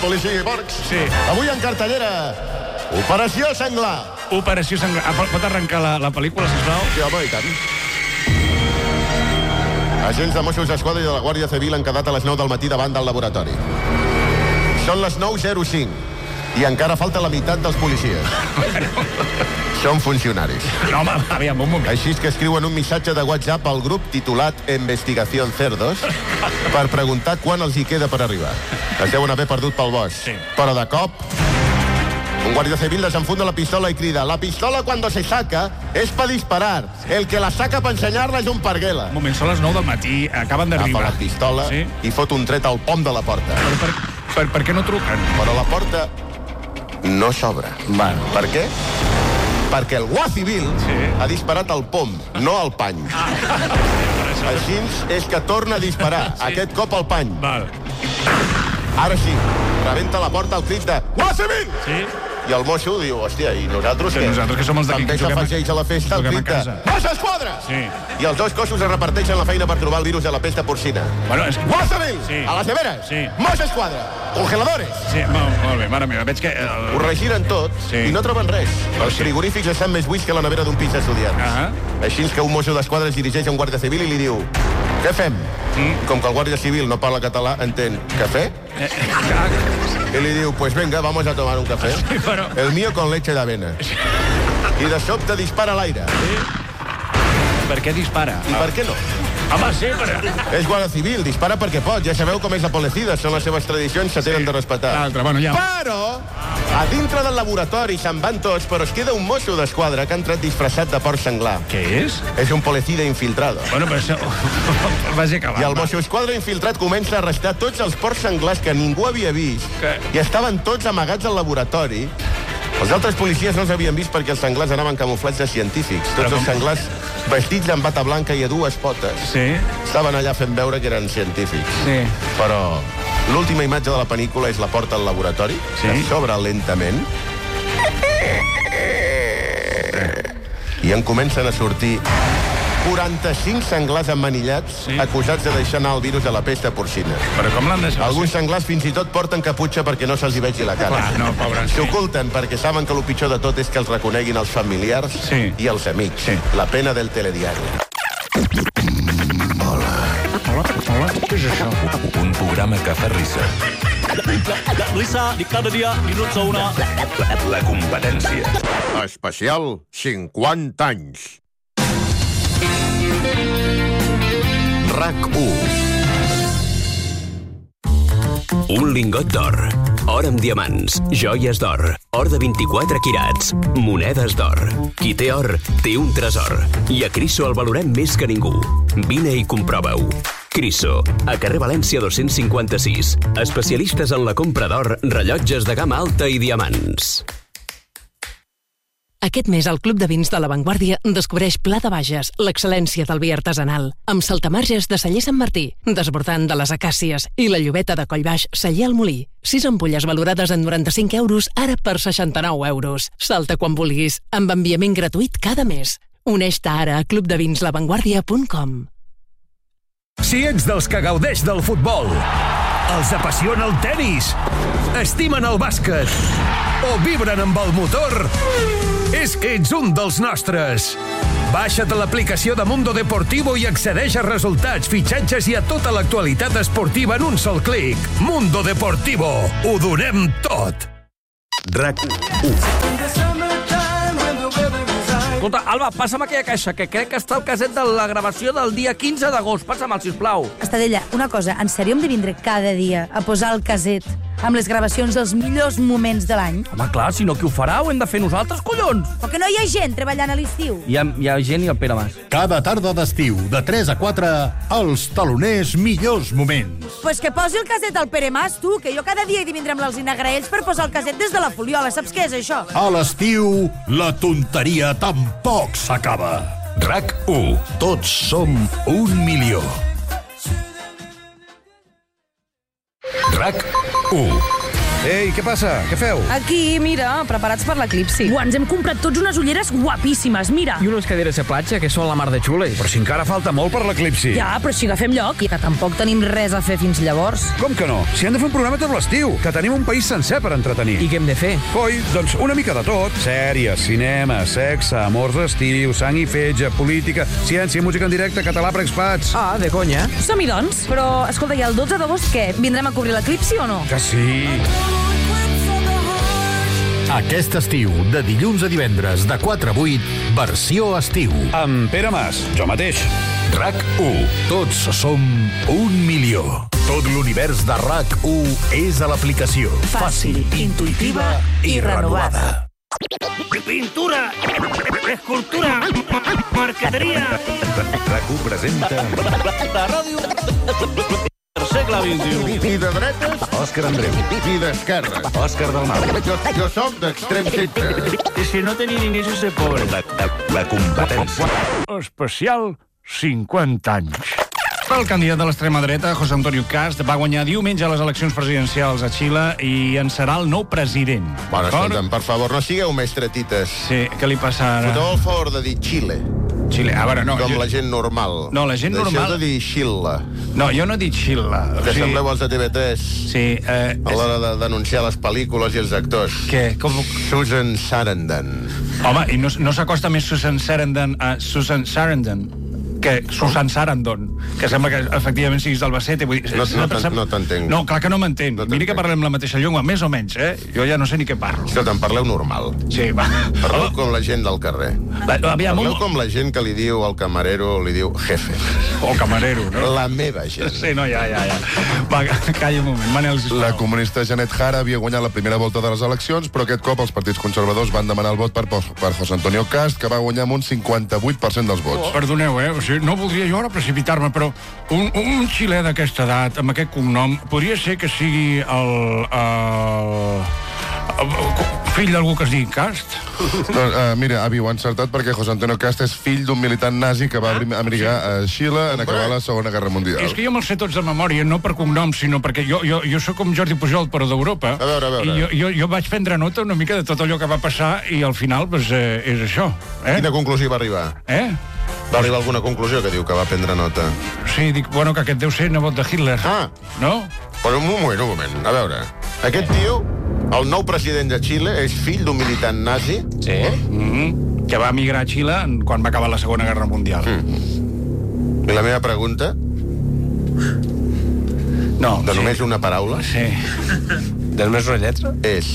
policia i porcs. Sí. Avui en cartellera, Operació Senglar. Operació Senglar. Pot arrencar la pel·lícula, sisplau? Sí, home, i tant. Agents de Mossos d'Esquadra i de la Guàrdia Civil han quedat a les 9 del matí davant del laboratori. Són les 9:05 i encara falta la meitat dels policies. Són funcionaris. No, home, aviam, un moment. Així que escriuen un missatge de WhatsApp al grup titulat Investigación Cerdos per preguntar quan els hi queda per arribar. Es deuen haver perdut pel bosc. Sí. Però de cop, un guardia civil desenfunda la pistola i crida: la pistola cuando se saca es para disparar. El que la saca para enseñarla és un parguela. Un moment, són les 9 del matí, acaben d'arribar. Agafa la pistola i fot un tret al pom de la porta. Però per què no truquen? Però la porta no s'obre. Per què? Perquè el guà civil ha disparat al pom, no al pany. Així és que torna a disparar, aquest cop al pany. Ara sí, rebenta la porta al crit de guà civil! Sí. I el mosso diu, hòstia, i nosaltres què? Nosaltres que som els d'aquí també s'afegeix a la festa el crit de Mossos d'Esquadra! Sí. I els dos cossos es reparteixen la feina per trobar el virus de la pesta porcina. Bueno, és que... Guà civil! Sí. A les neveres! Sí. Mossos d'Esquadra! Congeladores! Sí, molt bé, mare meva, veig que... Ho regiren tot i no troben res. Els frigorífics estan més buits que la nevera d'un pis d'estudiants. Així que un mosso d'esquadra es dirigeix a un guàrdia civil i li diu: què fem? Com que el guàrdia civil no parla català, entén cafè? I li diu: pues venga, vamos a tomar un café. Sí, però... El mío con leche d'avena. I de sobte dispara a l'aire. Per què dispara? I per què no? Home, sí, però... És guàrdia civil, dispara perquè pot. Ja sabeu com és la policida, són les seves tradicions, se tenen de respetar. Però, a dintre del laboratori se'n van tots, però es queda un mosso d'esquadra que ha entrat disfressat de porc senglar. Què és? És un policida infiltrado. Bueno, però això... Vagi acabant. I el mosso d'esquadra infiltrat comença a arrestar tots els porcs senglars que ningú havia vist i estaven tots amagats al laboratori. Els altres policies no els havien vist perquè els senglars anaven camuflats de científics. Tots els senglars vestits amb bata blanca i a dues potes estaven allà fent veure que eren científics. Però l'última imatge de la pel·lícula és la porta al laboratori, que s'obre lentament i en comencen a sortir 45 senglars emmanillats acusats de deixar anar el virus de la pesta porcina. Però com l'han deixat? Alguns senglars fins i tot porten caputxa perquè no se'ls hi vegi la cara. Clar, no, pobres. S'oculten perquè saben que el pitjor de tot és que els reconeguin els familiars i els amics. La pena del telediari. Hola, què és això? Un programa que fa risa. Risa de cada dia, minuts a una. La competència. Especial 50 anys. RAC1. Un lingot d'or, or amb diamants, joies d'or, or de 24 quirats, monedes d'or. Qui té or, té un tresor. I a Criso el valorem més que ningú. Vine i comprova-ho. Criso, a carrer València 256. Especialistes en la compra d'or, rellotges de gamma alta i diamants. Aquest mes, el Club de Vins de La Vanguardia descobreix Pla de Bages, l'excel·lència del vi artesanal, amb saltamarges de Celler Sant Martí, desbordant de les acàcies i la llobeta de Collbaix Celler al Molí. 6 ampolles valorades en 95 euros, ara per 69 euros. Salta quan vulguis, amb enviament gratuït cada mes. Uneix-te ara a clubdevins.lavanguardia.com. Si ets dels que gaudeix del futbol, els apassiona el tenis, estimen el bàsquet o vibren amb el motor, és que ets un dels nostres. Baixa't l'aplicació de Mundo Deportivo i accedeix a resultats, fitxatges i a tota l'actualitat esportiva en un sol clic. Mundo Deportivo. Ho donem tot. RAC1. Escolta, Alba, passa'm aquella caixa, que crec que està el caset de la gravació del dia 15 d'agost. Passa'm, sisplau. Estadella, una cosa, en sèrio hem de vindre cada dia a posar el caset amb les gravacions dels millors moments de l'any? Home, clar, si no, qui ho farà? Ho hem de fer nosaltres, collons! O que no hi ha gent treballant a l'estiu? Hi ha gent i el Pere Mas. Cada tarda d'estiu, de 3 a 4, els taloners millors moments. Pues que posi el caset al Pere Mas, tu, que jo cada dia he de vindre amb l'Alzina Graells per posar el caset des de la Foliola. Saps què és això? A l'estiu, la tonteria tampoc s'acaba. RAC1. Tots som 1 milió. RAC1. Ei, què passa? Què feu? Aquí, mira, preparats per l'eclipsi. Ens hem comprat tots unes ulleres guapíssimes, mira. I unes caderes de platja que són la mar de xules. Però si encara falta molt per l'eclipsi. Ja, però si agafem lloc. I que tampoc tenim res a fer fins llavors. Com que no? Si hem de fer un programa tot l'estiu, que tenim un país sencer per entretenir. I què hem de fer? Coi, doncs una mica de tot. Sèries, cinema, sexe, amors d'estiu, sang i fetge, política, ciència, música en directe, català per expats. Ah, de conya. Som-hi, doncs. Però, escolta, i el 12 d'agost què? Vindrem a cobrir l'eclipsi o no? Que sí. Aquest estiu, de dilluns a divendres, de 4 a 8, versió estiu. Amb Pere Mas, jo mateix. RAC1. Tots som 1.000.000. Tot l'univers de RAC1 és a l'aplicació. Fàcil, intuïtiva i renovada. Pintura, escultura, marqueteria. RAC1 presenta... La ràdio del segle XXI. I de dretes, Òscar Andreu. i d'esquerres. Òscar Dalmau. Jo soc d'extrem centre. Y si no tenía ni eso, se pobre. La competència. Especial 50 anys. El candidat de l'extrema dreta, José Antonio Cast, va guanyar diumenge a les eleccions presidencials a Xile i en serà el nou president. Bueno, escolta'm, per favor, no sigueu més tretites. Sí, què li passa ara? Foteu el favor de dir Xile. Xile, a veure, no. Com la gent normal. No, la gent normal... Deixeu de dir Xile. No, jo no he dit Xile. Que sembleu els de TV3. Sí. A l'hora de denunciar les pel·lícules i els actors. Què? Com... Susan Sarandon. Home, i no s'acosta més Susan Sarandon a Susan Sarandon que Susan Sarandon, que sembla que efectivament siguis d'Albacete. No t'entenc. No, clar que no m'entenc. Mira que parlem la mateixa llengua, més o menys, eh? Jo ja no sé ni què parlo. Escolta'm, parleu normal. Sí, va. Parleu com la gent del carrer. Parleu com la gent que li diu al camarero, li diu jefe. O camarero, no? La meva gent. Sí, no, ja. Va, calla un moment. Manel, sisplau. La comunista Janet Jara havia guanyat la primera volta de les eleccions, però aquest cop els partits conservadors van demanar el vot per José Antonio Cast, que va guanyar amb un 58% dels vots. Perdoneu, o sigui, no voldria jo ara precipitar-me, però un xilè d'aquesta edat, amb aquest cognom, podria ser que sigui el fill d'algú que es digui Cast? Mira, avi, ho ha encertat perquè José Antonio Cast és fill d'un militant nazi que va emigrar a Xile en acabar la Segona Guerra Mundial. És que jo me'ls sé tots de memòria, no per cognoms, sinó perquè jo sóc com Jordi Pujol, però d'Europa. A veure. I jo vaig prendre nota una mica de tot allò que va passar i al final, doncs, és això. Quina conclusió va arribar? Va arribar a alguna conclusió que diu que va prendre nota? Sí, dic, bueno, que aquest deu ser nebot de Hitler. No? Però un moment. A veure, aquest tio, el nou president de Xile, és fill d'un militant nazi? Sí. Que va emigrar a Xile quan va acabar la Segona Guerra Mundial. I la meva pregunta? No. De només una paraula? Sí. De només una lletra? És...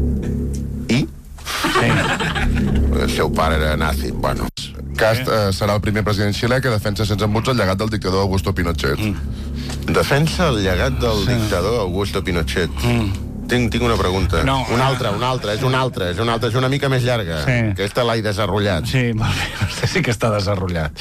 I? Sí. El seu pare era nazi, bueno... Cast serà el primer president xilè que defensa sense embuts el llegat del dictador Augusto Pinochet. Defensa el llegat del dictador Augusto Pinochet. Tinc una pregunta. No, una altra. És una mica més llarga. Sí. Aquesta l'he desenrotllat. Sí, molt bé. Vostè sí que està desenrotllat.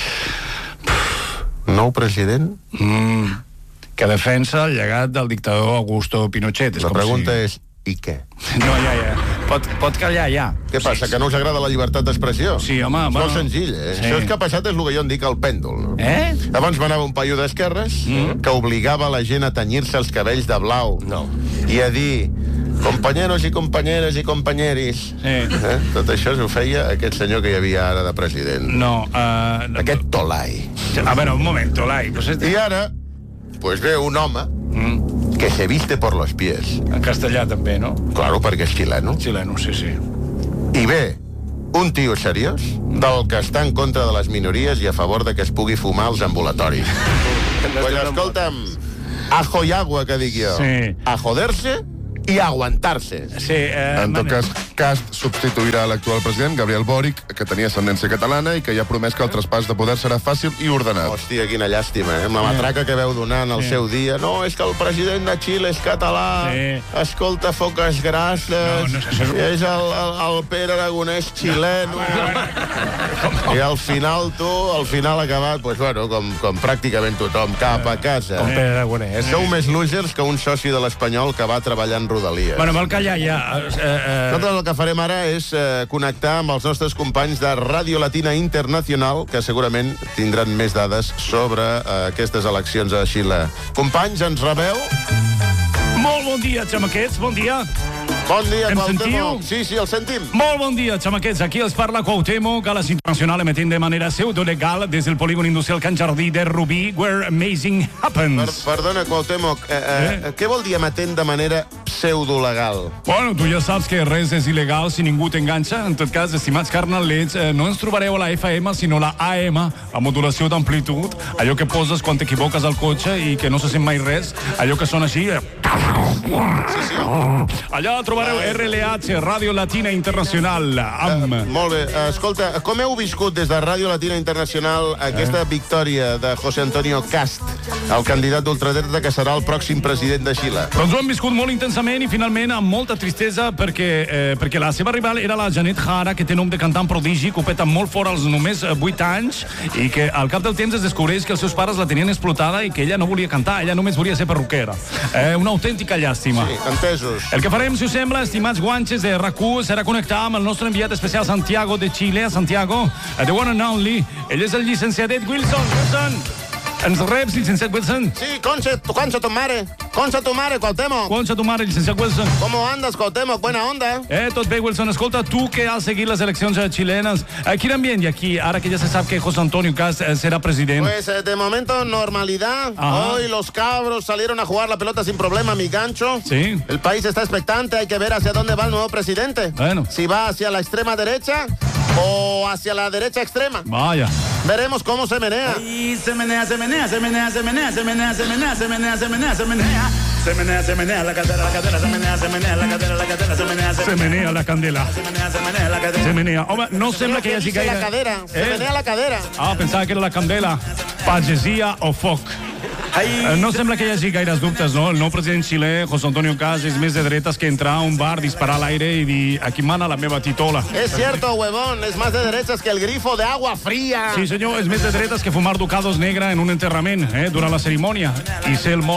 Nou president? Que defensa el llegat del dictador Augusto Pinochet. La pregunta és, i què? No, ja. Pot callar, ja. Què passa, que no us agrada la llibertat d'expressió? Sí, home. És molt senzill, Sí. Això és que ha passat és el que jo en dic el pèndol, no? Abans manava un paio d'esquerres que obligava la gent a tenyir-se els cabells de blau. No. I a dir... Compañeros i companyeres i companyeris. Tot això ho feia aquest senyor que hi havia ara de president. No. Aquest Tolai. A veure, un moment, Tolai. I ara, pues ve un home que se viste por los pies. En castellà també, no? Claro, perquè és xileno. Xileno, sí. I ve un tio seriós del que està en contra de les minories i a favor de que es pugui fumar als ambulatoris. Pues escolta'm, ajo y agua, que dic jo. Sí. A joderse i a aguantar-se. Sí, en tot cas, Cast substituirà l'actual president, Gabriel Boric, que tenia ascendència catalana i que ja ha promès que el traspàs de poder serà fàcil i ordenat. Hòstia, quina llàstima, amb la matraca que veu donar en el seu dia. No, és que el president de Xile és català, escolta foques grasses, és el Pere Aragonès xileno. I al final ha acabat, pues bueno, com pràcticament tothom, cap a casa. Com Pere Aragonès. Sou més losers que un soci de l'Espanyol que va treballar en Rodalies. Bueno, vol callar ja. Nosaltres el que farem ara és connectar amb els nostres companys de Ràdio Latina Internacional, que segurament tindran més dades sobre aquestes eleccions a Xile. Companys, ens rebeu? Molt bon dia, xamaquets, bon dia. Bon dia, Em Cuauhtémoc. sentiu? Sí, el sentim. Molt bon dia, xamaquets. Aquí els parla Cuauhtémoc, a la Internacional emetent de manera pseudolegal des del polígon industrial Can Jardí de Rubí, where amazing happens. Perdona, Cuauhtémoc, què vol dir emetent de manera pseudolegal? Bueno, tu ja saps que res és il·legal si ningú t'enganxa. En tot cas, estimats carnalets, no ens trobareu a la FM, sinó la AM, a modulació d'amplitud, allò que poses quan t'equivoques al cotxe i que no se sent mai res, allò que sona així. Allà trobareu RLH, Ràdio Latina Internacional. Molt bé. Escolta, com heu viscut des de Ràdio Latina Internacional aquesta victòria de José Antonio Cast, el candidat d'ultradreta que serà el pròxim president de Xile? Doncs ho hem viscut molt intensament i finalment amb molta tristesa perquè la seva rival era la Janet Jara, que té nom de cantant prodigi, que ho peta molt fort als només 8 anys i que al cap del temps es descobreix que els seus pares la tenien explotada i que ella no volia cantar, ella només volia ser perruquera. Una autèntica llàstima. Sí, entesos. El que farem, si us sembla, estimats guanxes de RAC1, serà connectar amb el nostre enviat especial Santiago de Xile, a Santiago, the one and only. Ell és el llicenciadet Wilson. Wilson, ens reps, llicenciat Wilson? Sí, concha tu madre. Concha tu madre, Cuauhtémoc. Concha tu madre, llicenciat Wilson. ¿Cómo andas, Cuauhtémoc? Buena onda. Tot bé, Wilson. Escolta, tu que has seguit les eleccions xilenes, quin ambient hi ha aquí, ara que ja se sap que José Antonio Cast serà president? Pues de momento normalidad. Ajá. Hoy los cabros salieron a jugar la pelota sin problema, mi gancho. Sí. El país está expectante, hay que ver hacia dónde va el nuevo presidente. Bueno. Si va hacia la extrema derecha o hacia la derecha extrema. Vaya. Veremos cómo se menea. Ay, se menea, se menea, se menea, se menea, se menea, se menea, se menea, se menea, se menea. Se menea, se menea, la cadera, se menea, se menea, la cadera, se menea, se menea la candela. Se menea, la cadera. Se menea. Home, no sembla que hi hagi gaire... la cadera, se menea la cadera. Pensava que era la candela. Pagesia o foc. No sembla que hi hagi gaires dubtes, no? El nou president xilè, José Antonio Cast, és més de dretes que entrar a un bar, disparar a l'aire i dir aquí mana la meva titola. Es cierto, huevón, es más de derechas que el grifo de agua fría. Sí, senyor, és més de dretes que fumar ducados negra en un enterrament, durant la cerimònia. I ser el